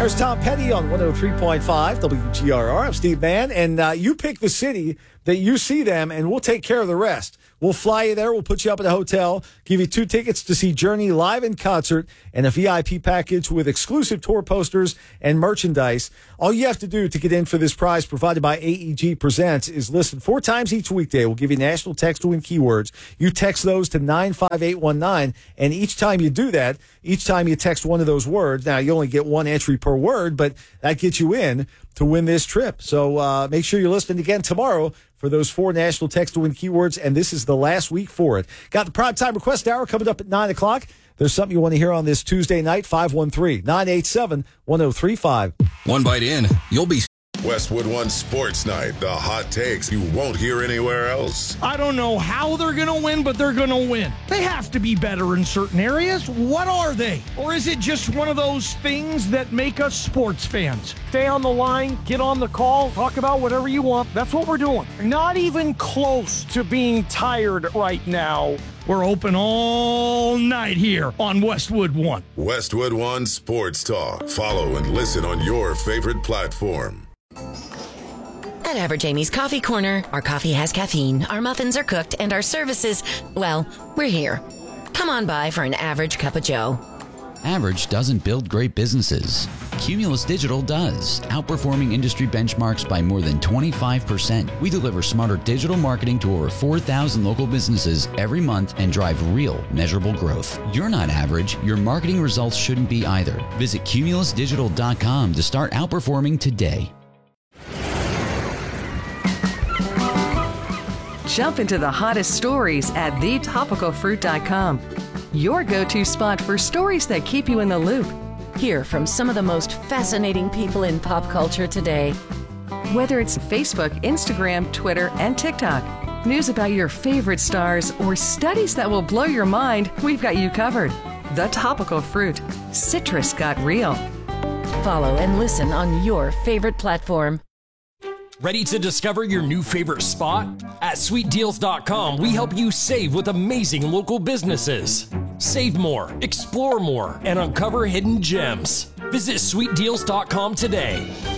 There's Tom Petty on 103.5 WGRR. I'm Steve Mann, and you pick the city that you see them, and we'll take care of the rest. We'll fly you there. We'll put you up at a hotel, give you 2 tickets to see Journey live in concert, and a VIP package with exclusive tour posters and merchandise. All you have to do to get in for this prize provided by AEG Presents is listen 4 times each weekday. We'll give you national text to win keywords. You text those to 95819, and each time you do that, each time you text one of those words, now you only get 1 entry per word, but that gets you in to win this trip. So make sure you're listening again tomorrow for those 4 national text to win keywords, and this is the last week for it. Got the primetime request hour coming up at 9 o'clock. There's something you want to hear on this Tuesday night, 513-987-1035. One bite in, you'll be... Westwood One Sports Night, the hot takes you won't hear anywhere else. I don't know how they're going to win, but they're going to win. They have to be better in certain areas. What are they? Or is it just one of those things that make us sports fans? Stay on the line, get on the call, talk about whatever you want. That's what we're doing. Not even close to being tired right now. We're open all night here on Westwood One. Westwood One Sports Talk. Follow and listen on your favorite platform. At Average Amy's Coffee Corner, our coffee has caffeine, our muffins are cooked, and our services, well, we're here. Come on by for an average cup of joe. Average doesn't build great businesses. Cumulus Digital does, outperforming industry benchmarks by more than 25%. We deliver smarter digital marketing to over 4,000 local businesses every month and drive real, measurable growth. You're not average. Your marketing results shouldn't be either. Visit cumulusdigital.com to start outperforming today. Jump into the hottest stories at thetopicalfruit.com. Your go-to spot for stories that keep you in the loop. Hear from some of the most fascinating people in pop culture today. Whether it's Facebook, Instagram, Twitter, and TikTok, news about your favorite stars, or studies that will blow your mind, we've got you covered. The Topical Fruit. Citrus got real. Follow and listen on your favorite platform. Ready to discover your new favorite spot? At sweetdeals.com, we help you save with amazing local businesses. Save more, explore more, and uncover hidden gems. Visit sweetdeals.com today.